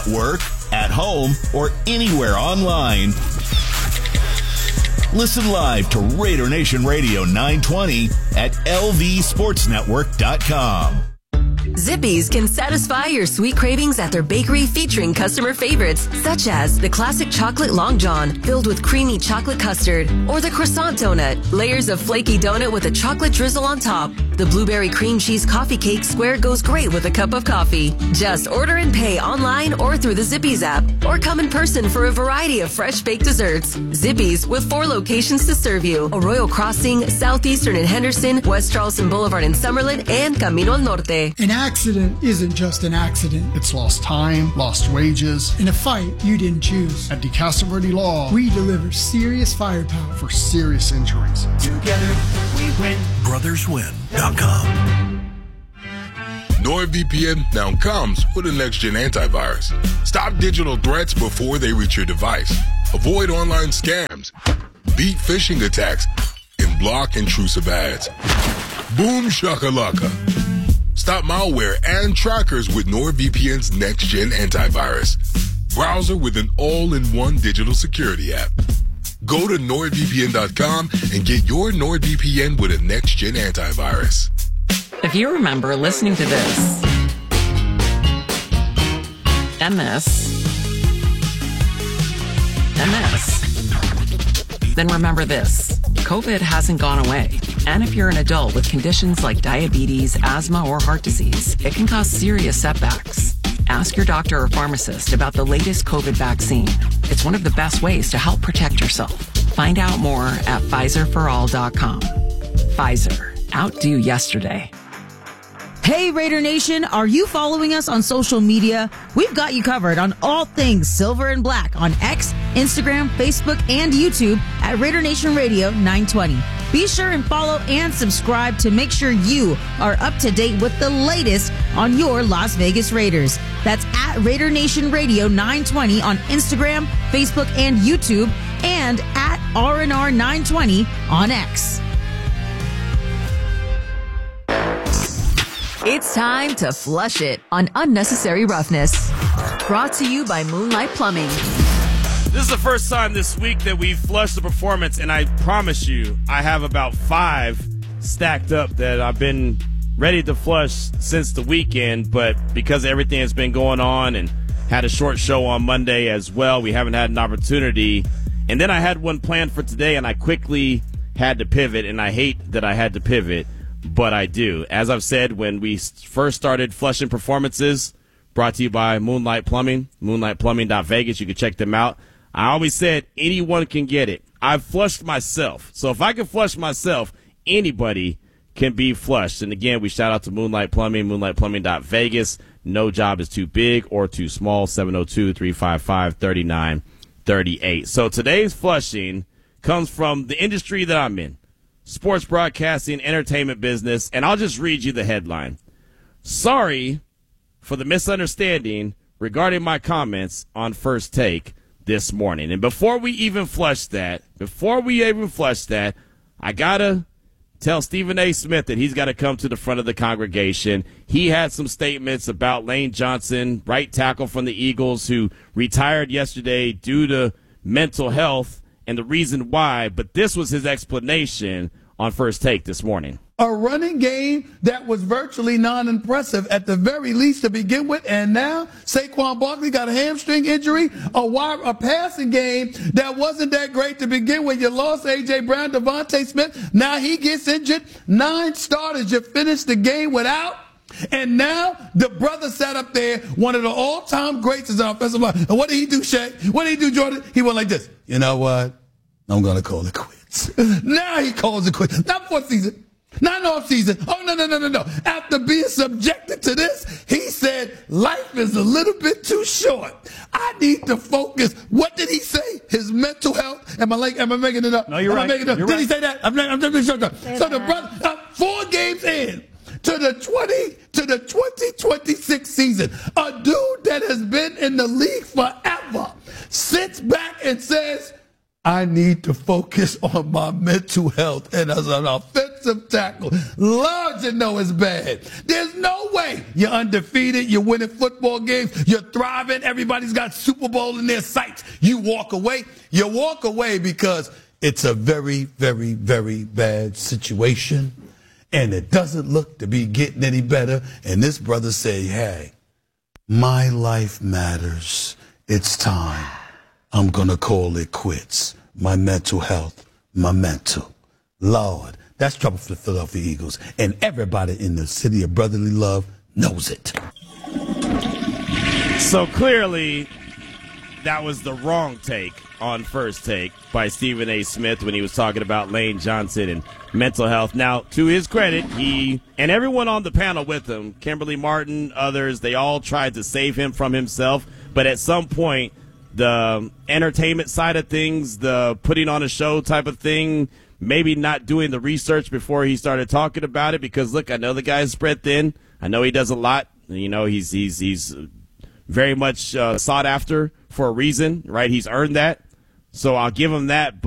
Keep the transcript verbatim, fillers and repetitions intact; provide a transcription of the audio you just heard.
at work, at home, or anywhere online. Listen live to Raider Nation Radio nine twenty at L V sports network dot com. Zippy's can satisfy your sweet cravings at their bakery featuring customer favorites, such as the classic chocolate long john filled with creamy chocolate custard, or the croissant donut, layers of flaky donut with a chocolate drizzle on top. The blueberry cream cheese coffee cake square goes great with a cup of coffee. Just order and pay online or through the Zippy's app, or come in person for a variety of fresh baked desserts. Zippy's, with four locations to serve you: Arroyo Crossing, Southeastern and Henderson, West Charleston Boulevard in Summerlin, and Camino al Norte. An accident isn't just an accident. It's lost time, lost wages. In a fight you didn't choose. At DeCastro Verde Law, we deliver serious firepower for serious injuries. Together we win. brothers win dot com. NordVPN now comes with a next-gen antivirus. Stop digital threats before they reach your device. Avoid online scams. Beat phishing attacks. And block intrusive ads. Boom shakalaka. Stop malware and trackers with NordVPN's next-gen antivirus. Browser with an all-in-one digital security app. Go to nord V P N dot com and get your NordVPN with a next-gen antivirus. If you remember listening to this, and this, and this, then remember this. COVID hasn't gone away. And if you're an adult with conditions like diabetes, asthma, or heart disease, it can cause serious setbacks. Ask your doctor or pharmacist about the latest COVID vaccine. It's one of the best ways to help protect yourself. Find out more at Pfizer for all dot com. Pfizer. Outdo yesterday. Hey, Raider Nation, are you following us on social media? We've got you covered on all things Silver and Black on X, Instagram, Facebook, and YouTube at Raider Nation Radio nine twenty. Be sure and follow and subscribe to make sure you are up to date with the latest on your Las Vegas Raiders. That's at Raider Nation Radio nine twenty on Instagram, Facebook, and YouTube, and at R N R nine twenty on X. It's time to flush it on Unnecessary Roughness. Brought to you by Moonlight Plumbing. This is the first time this week that we've flushed the performance, and I promise you, I have about five stacked up that I've been ready to flush since the weekend, but because everything has been going on and had a short show on Monday as well, we haven't had an opportunity. And then I had one planned for today, and I quickly had to pivot, and I hate that I had to pivot. But I do. As I've said, when we first started flushing performances, brought to you by Moonlight Plumbing, moonlight plumbing dot vegas. You can check them out. I always said anyone can get it. I've flushed myself. So if I can flush myself, anybody can be flushed. And again, we shout out to Moonlight Plumbing, moonlight plumbing dot vegas. No job is too big or too small. seven oh two, three five five, three nine three eight. So today's flushing comes from the industry that I'm in. Sports broadcasting, entertainment business, and I'll just read you the headline. Sorry for the misunderstanding regarding my comments on First Take this morning. And before we even flush that, before we even flush that, I got to tell Stephen A. Smith that he's got to come to the front of the congregation. He had some statements about Lane Johnson, right tackle from the Eagles, who retired yesterday due to mental health, and the reason why, but this was his explanation on First Take this morning. A running game that was virtually non-impressive at the very least to begin with, and now Saquon Barkley got a hamstring injury, a wide, a passing game that wasn't that great to begin with. You lost A J. Brown, Devontae Smith, now he gets injured. Nine starters you finished the game without. And now the brother sat up there, one of the all-time greats as an offensive line. And what did he do, Shaq? What did he do, Jordan? He went like this. You know what? I'm going to call it quits. Now he calls it quits. Not for season. Not in off season. Oh, no, no, no, no, no. After being subjected to this, he said, life is a little bit too short. I need to focus. What did he say? His mental health. Am I like, am I making it up? No, you're am right. I making it up? You're Did right. he say that? I'm not, I'm not sure. So the brother, uh, four games in to the twenty to the twenty twenty-six season, a dude that has been in the league forever sits back and says, I need to focus on my mental health. And as an offensive defensive tackle. Lord, you know it's bad. There's no way you're undefeated, you're winning football games, you're thriving, everybody's got Super Bowl in their sights. You walk away. You walk away because it's a very, very, very bad situation, and it doesn't look to be getting any better. And this brother say, hey, my life matters. It's time. I'm going to call it quits. My mental health, my mental. Lord, that's trouble for the Philadelphia Eagles. And everybody in the city of brotherly love knows it. So clearly, that was the wrong take on First Take by Stephen A. Smith when he was talking about Lane Johnson and mental health. Now, to his credit, he and everyone on the panel with him, Kimberly Martin, others, they all tried to save him from himself. But at some point, the entertainment side of things, the putting on a show type of thing, maybe not doing the research before he started talking about it, because, look, I know the guy's spread thin. I know he does a lot. You know, he's he's he's very much uh, sought after for a reason, right? He's earned that. So I'll give him that.